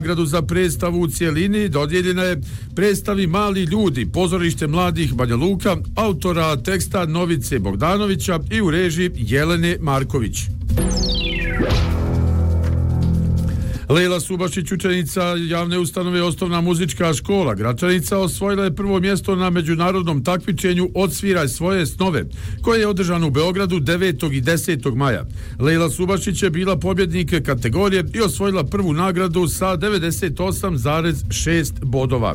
Nagradu za predstavu u cijelini dodijeljena je predstavi Mali ljudi, pozorište mladih Banja Luka, autora teksta Novice Bogdanovića i u režiji Jelene Marković. Lejla Subašić, učenica javne ustanove Osnovna muzička škola Gračanica, osvojila je prvo mjesto na međunarodnom takmičenju Odsviraj svoje snove, koje je održano u Beogradu 9. i 10. maja. Lejla Subašić je bila pobjednik kategorije i osvojila prvu nagradu sa 98,6 bodova.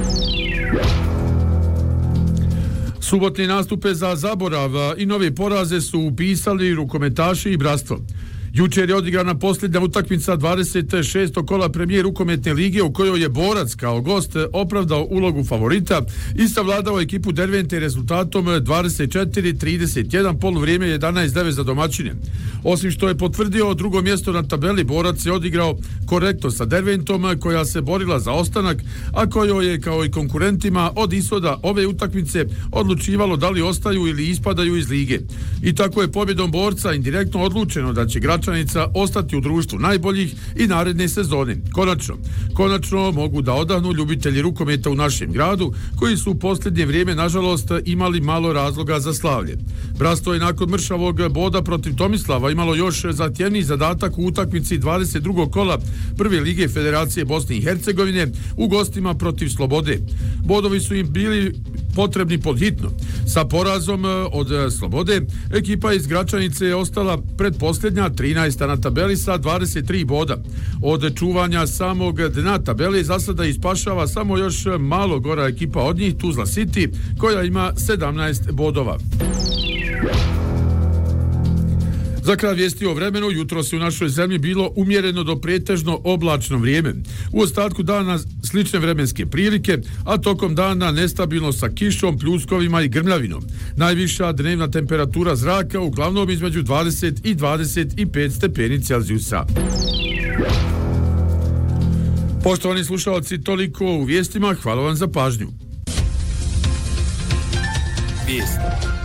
Subotni nastupe za zaborav i nove poraze su upisali rukometaši i bratstvo. Jučer je odigrana posljednja utakmica 26. kola premijer rukometne lige u kojoj je Borac kao gost opravdao ulogu favorita i savladao ekipu Dervente rezultatom 24-31, poluvrijeme 11-9 za domaćine. Osim što je potvrdio drugo mjesto na tabeli, Borac je odigrao korektno sa Derventom koja se borila za ostanak, a kojoj je kao i konkurentima od ishoda ove utakmice odlučivalo da li ostaju ili ispadaju iz lige. I tako je pobjedom Borca indirektno odlučeno da će Gračanica ostati u društvu najboljih i naredne sezone. Konačno mogu da odahnu ljubitelji rukometa u našem gradu, koji su u posljednje vrijeme, nažalost, imali malo razloga za slavlje. Bratstvo je nakon mršavog boda protiv Tomislava imalo još zahtjevniji zadatak u utakmici 22. kola Prve lige Federacije Bosne i Hercegovine u gostima protiv Slobode. Bodovi su im bili potrebni podhitno. Sa porazom od Slobode, ekipa iz Gračanice je ostala predposljednja 13. na tabeli sa 23 boda. Od čuvanja samog dna tabeli za sada ispašava samo još malo gora ekipa od njih, Tuzla City, koja ima 17 bodova. Za kraj vijesti o vremenu, jutro se u našoj zemlji bilo umjereno do pretežno oblačno vrijeme. U ostatku dana slične vremenske prilike, a tokom dana nestabilno sa kišom, pljuskovima i grmljavinom. Najviša dnevna temperatura zraka uglavnom između 20 i 25 stepeni Celzijusa. Poštovani slušalci, toliko u vijestima. Hvala vam za pažnju. Vijesti.